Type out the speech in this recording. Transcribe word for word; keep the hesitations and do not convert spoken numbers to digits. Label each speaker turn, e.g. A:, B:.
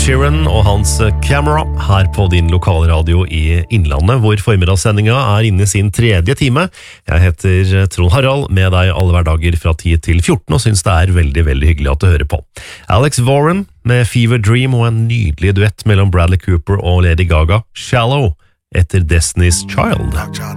A: Sheeran og hans Camera her på din lokalradio i Innlandet, hvor formidagssendinga er inne i sin tredje time. Jeg heter Trond Harald, med deg alle hverdager fra ti til fjorten, og synes det er veldig, veldig hyggelig at du hører på. Alex Warren med Fever Dream og en nydelig duett mellom Bradley Cooper og Lady Gaga, Shallow, etter Destiny's Child.